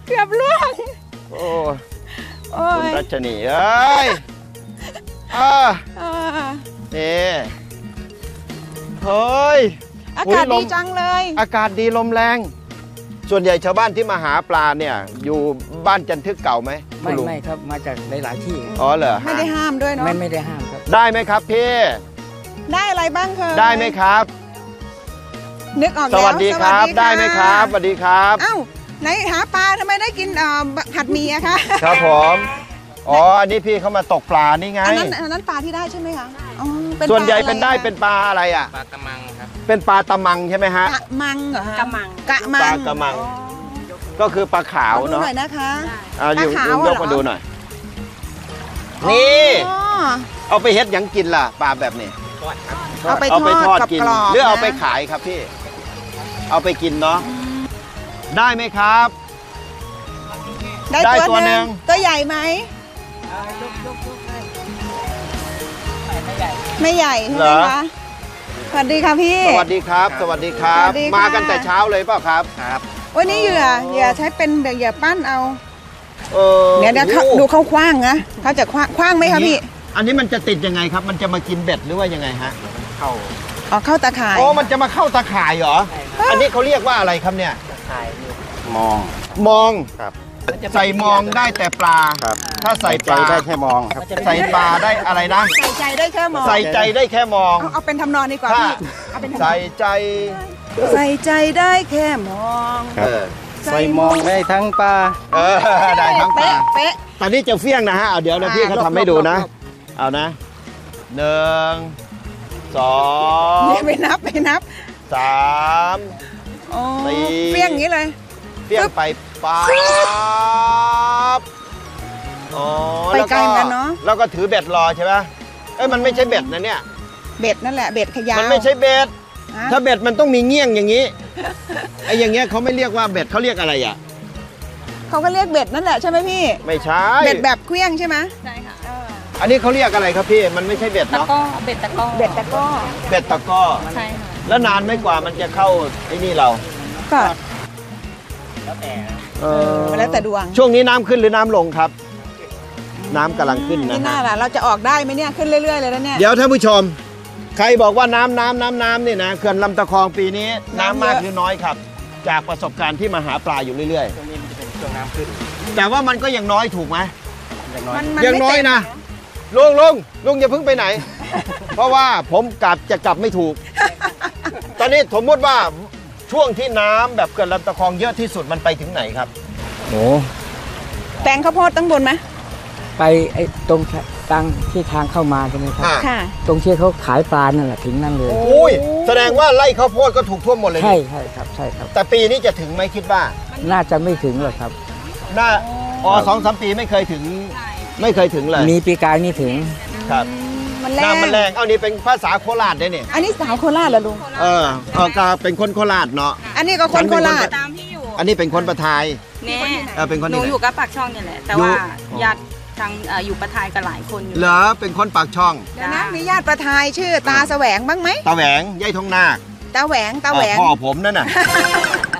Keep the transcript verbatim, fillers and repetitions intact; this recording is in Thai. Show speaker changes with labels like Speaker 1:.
Speaker 1: เกือบล่วง
Speaker 2: โอ้
Speaker 1: โอ้
Speaker 2: คุณ
Speaker 1: ย
Speaker 2: รัชนีเอ้ยอ่า
Speaker 1: อ่า
Speaker 2: นี่เฮ้ย
Speaker 1: อากาศ
Speaker 2: อุ๊ยล
Speaker 1: ดี
Speaker 2: ม
Speaker 1: จังเลย
Speaker 2: อากาศดีลมแรง ส่วนใหญ่ชาวบ้านที่มาหาปลาเนี่ย อยู่บ้านจันทึกเก่าไหม
Speaker 3: ไม่ไม่ครับมาจากหลายๆที่
Speaker 2: อ๋อเหรอ
Speaker 1: ไม่ได้ห้ามด้วยเนาะ
Speaker 3: ไม่ไม่ได้ห้ามครับ
Speaker 2: ได้ไหมครับพี่
Speaker 1: ได้อะไรบ้างเคย
Speaker 2: ได้ไหมครับ
Speaker 1: นึกออก
Speaker 2: ส
Speaker 1: แล้ว
Speaker 2: วัสดีครับ ได้ไหมครับสวัสดีครับ
Speaker 1: เอ้าไหนหาปลาทำไมได้กินเอ่อผัดหมี่อะคะ
Speaker 2: ครับผม อ๋อ อันนี้พี่เขามาตกปลานี่ไง
Speaker 1: อันนั้นอันนั้นปลาที่ได้ใช่ไหมคะอ๋อเป็
Speaker 2: ส่วนใหญ่
Speaker 1: ปลาอะร
Speaker 2: เป็นได้
Speaker 1: อะ
Speaker 2: เป็นปลาอะไรอ่ะ
Speaker 3: ปลากระมังครับ
Speaker 2: เป็นปลาตะมังใช่ไหมฮะ
Speaker 1: กะมังเหรอฮะ
Speaker 4: กะมัง
Speaker 1: กะมัง
Speaker 2: ปลากระมัง
Speaker 1: อ๋อ
Speaker 2: ก็คือปลาขาว
Speaker 1: ขอดู
Speaker 2: เนาะ
Speaker 1: หน่อยนะคะ
Speaker 2: เอาอยู่
Speaker 1: ปลาขาว
Speaker 2: ยก
Speaker 1: เหรอ
Speaker 2: มาดูหน่อย นี่
Speaker 1: อ๋อ
Speaker 2: เอาไปเฮ็ดหยังกินล่ะปลาแบบนี้
Speaker 1: เอาไป
Speaker 2: เอาไปท
Speaker 1: ท
Speaker 2: อ
Speaker 1: อ
Speaker 2: ด
Speaker 1: ดกับ
Speaker 2: กิน
Speaker 1: กรอบ
Speaker 2: หรือเอา
Speaker 1: นะ
Speaker 2: ไปขายครับพี่ เอาไปกินเนาะ ได้ไหมครับ
Speaker 1: ได้
Speaker 2: ได้ตั
Speaker 1: ตัว ว
Speaker 2: ห
Speaker 1: ห
Speaker 2: นึ่
Speaker 1: นึ่
Speaker 2: ง
Speaker 1: งตัวใหญ่ไหมไม่ใหญ่ใช่ไหมคะสวัสดีค่ะพี่
Speaker 2: สวัสดีครับ สวัสดีครับ
Speaker 1: สวัสดีค่ะ
Speaker 2: มากันแต่เช้าเลยเปล่าครับ
Speaker 3: ครับ
Speaker 1: วันนี้เหยื่อเหยื่อใช้เป็นเหยื่อปั้นเอา
Speaker 2: เออ
Speaker 1: เดี๋ยวเดี๋ยวเขา
Speaker 2: โอ้
Speaker 1: ดูเขาคว้างนะเขาจะคว้างคว้างไหมคะพี่
Speaker 2: อันนี้มันจะติดยังไงครับ มันจะมากินเบ็ดหรือว่ายังไงฮะ
Speaker 3: เข้า
Speaker 1: อ๋อเข้าตาข่าย
Speaker 2: โอ้มันจะมาเข้าตาข่ายเหรอ อันนี้เขาเรียกว่าอะไรครับเนี่ย
Speaker 3: ขาย
Speaker 2: มอง มอง
Speaker 3: ครับ
Speaker 2: ใส่มองได้แต่ปลา
Speaker 3: ครับ
Speaker 2: ถ้าใส่ปลา
Speaker 3: ได้แค่มองครับ
Speaker 2: ใส่ปลาได้อะไรนะ
Speaker 1: ใส่ใจได้แค่มอง
Speaker 2: ใส่ใจได้แค่มอง
Speaker 1: เอาเอาเป็นทำนองดีกว่า
Speaker 2: ถ้า
Speaker 1: พี่เอาเป็นทำนอง
Speaker 2: ใส่ใจ
Speaker 1: ใส่ใจได้แค่มอง
Speaker 2: เออ
Speaker 3: ใส่มองได้ทั้งปลา
Speaker 2: เออได้ทั้งปลา
Speaker 1: เป๊ะเป๊ะ
Speaker 2: ตอนนี้จะเฟี้ยงนะฮะ เอาเดี๋ยวนะ
Speaker 1: อ่า
Speaker 2: พี่เขา
Speaker 1: หลบ
Speaker 2: ทำให้ดูนะ
Speaker 1: หลบ
Speaker 2: เอานะหนึ่งสอง
Speaker 1: นี่ไปนับไปนับ
Speaker 2: สาม
Speaker 1: โอ้
Speaker 2: สี่
Speaker 1: เฟี้ยงอย่างนี้เลย
Speaker 2: เฟี้ยงไปปั๊บอ๋อ
Speaker 1: ไปไกลเหมือนกันเนอะ
Speaker 2: แล้วก็ถือเบ็ดรอใช่ไหมเอ้ยมันไม่ใช่เบ็ดนะเนี่ย
Speaker 1: เบ็ดนั่นแหละเบ็ดขยาว
Speaker 2: มันไม่ใช่เบ็ด
Speaker 1: ฮะ
Speaker 2: ถ้าเบ็ดมันต้องมีเงี้ยงอย่างนี้ ไอ้อย่างเงี้ยเขาไม่เรียกว่าเบ็ดเขาเรียกอะไรอ่ะ
Speaker 1: เขาก็เรียกเบ็ดนั่นแหละใช่ไหมพี่
Speaker 2: ไม่ใช่
Speaker 1: เบ็ดแบบเคลี้ยงใช่ไหม
Speaker 4: ใช่ค่ะ
Speaker 2: อันนี้เขาเรียกอะไรครับพี่ มันไม่ใช่เบ็ด
Speaker 4: ตะ
Speaker 2: เนาะ
Speaker 4: ก้อเบ็ดตะก้อ
Speaker 1: เบ็ดตะกร้อ
Speaker 2: เบ็ดตะกร้อ
Speaker 4: ใช่ค่ะ
Speaker 2: แล้วนานไหม่กว่ามันจะเข้าไอ้นี่เรา
Speaker 1: ก็
Speaker 3: แล้วแต่
Speaker 2: เออ
Speaker 1: แล้วแต่ดวง
Speaker 2: ช่วงนี้น้ำขึ้นหรือน้ำลงครับ น้ำกำลังขึ้นนะ
Speaker 1: นี่น่า
Speaker 2: ฮะ
Speaker 1: ล่ะเราจะออกได้ไหมเนี่ยขึ้นเรื่อยๆเลยแล้วเนี่ย
Speaker 2: เดี๋ยวท่านผู้ชม ใครบอกว่าน้ำน้ำน้ำน้ำเนี่ยนะเขื่อนลำตะคองปีนี้น้ำ
Speaker 1: น้ำเยอะ
Speaker 2: มากหรือน้อยครับ จากประสบการณ์ที่มาหาปลาอยู่เรื่อย
Speaker 3: ช่วงนี้มันจะเป็นช่วงน้ำขึ้น
Speaker 2: ๆ แต่ว่ามันก็ยังน้อยถูกไหม
Speaker 3: อย่างน้อย
Speaker 1: มันมัน
Speaker 2: ยัง
Speaker 1: ไม่
Speaker 2: น้อย
Speaker 1: เต็ม
Speaker 2: นะลุงลุงลุงอย่าเพิ่งไปไหน เพราะว่าผมกลับจะกลับไม่ถูก ตอนนี้สมมติว่าช่วงที่น้ำแบบเขื่อนลำตะคองเยอะที่สุดมันไปถึงไหนครับ
Speaker 3: โอ้
Speaker 1: แปลงข้าวโพดตั้งบนไหม
Speaker 3: ไปไอ้ตรงทางที่ทางเข้ามาใช่ไหมครับ
Speaker 2: อ่า
Speaker 1: ค่ะ
Speaker 3: ตรงที่เขาขายปลานั่นแหละถึงนั่นเลย
Speaker 2: โอ้ยแสดงว่าไร่ข้าวโพดก็ถูกท่วมหมดเลย
Speaker 3: ใช่
Speaker 2: นี่
Speaker 3: ใช่ครับใช่ครับ
Speaker 2: แต่ปีนี้จะถึงไหมคิดว่า
Speaker 3: น่าจะไม่ถึงหรอกครับ
Speaker 2: น่าอ๋อสองสามปีไม่เคยถึง ไม่เคยถึงเลย
Speaker 3: มีปีกายนี่ถึง
Speaker 2: ครับ
Speaker 1: มันแรง
Speaker 2: น้ำมันแรงเอานี่เป็นภาษาโคราชได้เนี่ย
Speaker 1: อันนี้สาวโคราชเหรอลุง
Speaker 2: เออเออก็เป็นคนโคราชเนาะ
Speaker 1: อันนี้ก็คนโคราช
Speaker 4: ตามที่อยู่
Speaker 2: อันนี้เป็นคนประทาย
Speaker 4: แน่
Speaker 2: เออเป็นคน
Speaker 4: ห
Speaker 2: ที่
Speaker 4: นู
Speaker 2: ไหน
Speaker 4: อยู่กับปากช่องเนี่ยแหละ แต่
Speaker 2: อยู่
Speaker 4: ว่า
Speaker 2: อ๋อ
Speaker 4: ญาติทางเอ่ออยู่ประทายกันหลายคนอยู่
Speaker 2: เหรอเป็นคนปากช่อง
Speaker 1: เดี๋ยวนะมีญาติประทายชื่อตาแสวงบ้างไหม
Speaker 2: ตาแหวงยายทองนาค
Speaker 1: ตาแหวงตาแหวง
Speaker 2: เออพ่อผมนั่นน่ะ